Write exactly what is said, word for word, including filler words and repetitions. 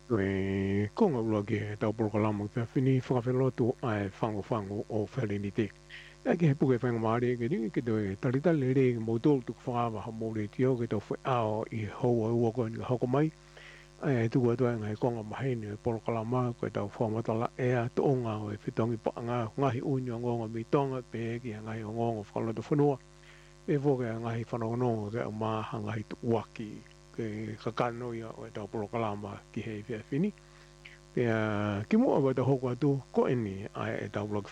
对，讲个落去，到布个拉姆在菲尼发菲罗多哎，放个放个哦，菲尼的，哎，个不个放马里个，你个对，但你但你你冇多读花嘛，冇你只有个到飞啊，以后我我个好个咪，哎，都个都係講唔係呢，布個拉嘛個到放乜到啦，哎呀，都昂啊，佢飛當佢白啊，我係安樣我我未當啊，別嘅我我我放落到分喎。Evo kaya nga hi whanono kaya umaha nga hi tuwaki ke kakano ia o tau polokalama ki hei whia whini. Kaya ki mua wa tau hoko atu ko eni ai e tau blog